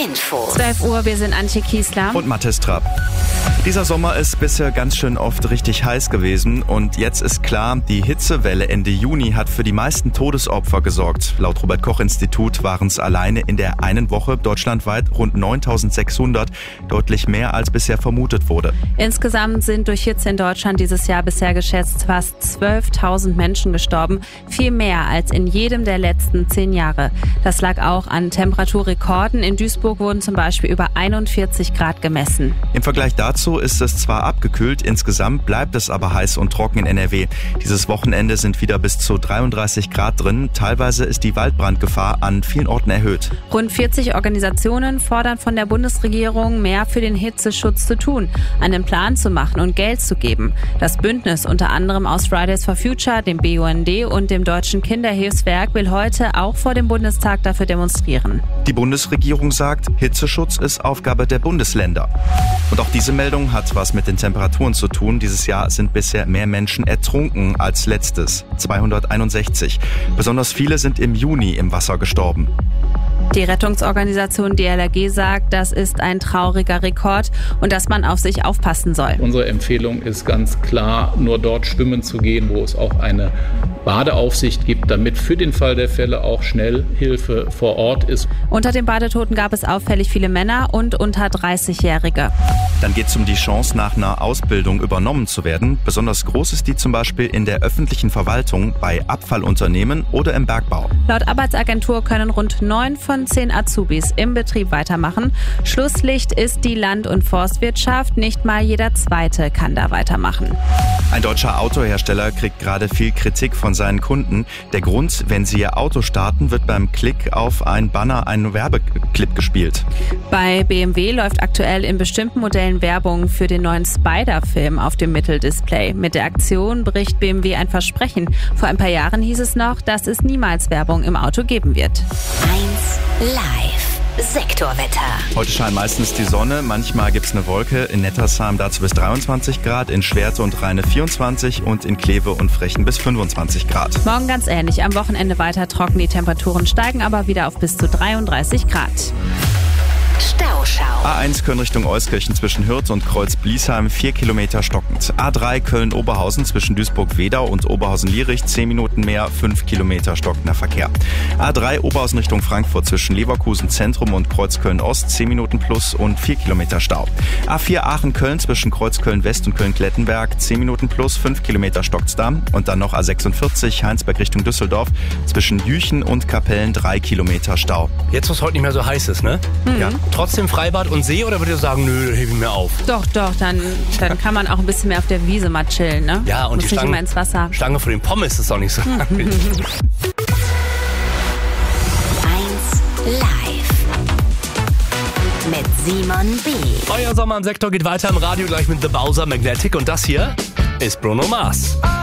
Info. 12 Uhr, wir sind Antje Kiesler. Und Mathis Trapp. Dieser Sommer ist bisher ganz schön oft richtig heiß gewesen und jetzt ist klar, die Hitzewelle Ende Juni hat für die meisten Todesopfer gesorgt. Laut Robert-Koch-Institut waren es alleine in der einen Woche deutschlandweit rund 9.600, deutlich mehr als bisher vermutet wurde. Insgesamt sind durch Hitze in Deutschland dieses Jahr bisher geschätzt fast 12.000 Menschen gestorben, viel mehr als in jedem der letzten 10 Jahre. Das lag auch an Temperaturrekorden. In Duisburg wurden zum Beispiel über 41 Grad gemessen. Im Vergleich dazu ist es zwar abgekühlt, insgesamt bleibt es aber heiß und trocken in NRW. Dieses Wochenende sind wieder bis zu 33 Grad drin. Teilweise ist die Waldbrandgefahr an vielen Orten erhöht. Rund 40 Organisationen fordern von der Bundesregierung, mehr für den Hitzeschutz zu tun, einen Plan zu machen und Geld zu geben. Das Bündnis unter anderem aus Fridays for Future, dem BUND und dem Deutschen Kinderhilfswerk will heute auch vor dem Bundestag dafür demonstrieren. Die Bundesregierung sagt, Hitzeschutz ist Aufgabe der Bundesländer. Und auch diese Meldung hat was mit den Temperaturen zu tun. Dieses Jahr sind bisher mehr Menschen ertrunken als letztes, 261. Besonders viele sind im Juni im Wasser gestorben. Die Rettungsorganisation DLRG sagt, das ist ein trauriger Rekord und dass man auf sich aufpassen soll. Unsere Empfehlung ist ganz klar, nur dort schwimmen zu gehen, wo es auch eine Badeaufsicht gibt, damit für den Fall der Fälle auch schnell Hilfe vor Ort ist. Unter den Badetoten gab es auffällig viele Männer und unter 30-Jährige. Dann geht es um die Chance, nach einer Ausbildung übernommen zu werden. Besonders groß ist die zum Beispiel in der öffentlichen Verwaltung, bei Abfallunternehmen oder im Bergbau. Laut Arbeitsagentur können rund 9 von 10 Azubis im Betrieb weitermachen. Schlusslicht ist die Land- und Forstwirtschaft. Nicht mal jeder Zweite kann da weitermachen. Ein deutscher Autohersteller kriegt gerade viel Kritik von seinen Kunden. Der Grund, wenn sie ihr Auto starten, wird beim Klick auf ein Banner ein Werbeclip gespielt. Bei BMW läuft aktuell in bestimmten Modellen Werbung für den neuen Spider-Film auf dem Mitteldisplay. Mit der Aktion bricht BMW ein Versprechen. Vor ein paar Jahren hieß es noch, dass es niemals Werbung im Auto geben wird. 1 Live. Sektorwetter. Heute scheint meistens die Sonne, manchmal gibt's eine Wolke. In Nettersheim dazu bis 23 Grad, in Schwerte und Rheine 24 und in Kleve und Frechen bis 25 Grad. Morgen ganz ähnlich, am Wochenende weiter trocken. Die Temperaturen steigen aber wieder auf bis zu 33 Grad. Stauschau. A1 Köln Richtung Euskirchen zwischen Hürth und Kreuz-Bliesheim 4 Kilometer stockend. A3 Köln-Oberhausen zwischen Duisburg-Wedau und Oberhausen-Lierich 10 Minuten mehr, 5 Kilometer stockender Verkehr. A3 Oberhausen Richtung Frankfurt zwischen Leverkusen Zentrum und Kreuzköln-Ost 10 Minuten plus und 4 Kilometer Stau. A4 Aachen-Köln zwischen Kreuzköln-West und Köln-Klettenberg 10 Minuten plus, 5 Kilometer stockt's da. Und dann noch A46 Heinsberg Richtung Düsseldorf zwischen Jüchen und Kapellen 3 Kilometer Stau. Jetzt, wo es heute nicht mehr so heiß ist, ne? Ja. Trotzdem Freibad und See oder würdet ihr sagen, nö, hebe ich mir auf? Doch, dann kann man auch ein bisschen mehr auf der Wiese mal chillen, ne? Ja, und muss die nicht immer ins Wasser. Stange von den Pommes ist auch nicht so lang. 1 Live. Mit Simon B. Euer Sommer im Sektor geht weiter im Radio gleich mit The Bowser Magnetic und das hier ist Bruno Mars.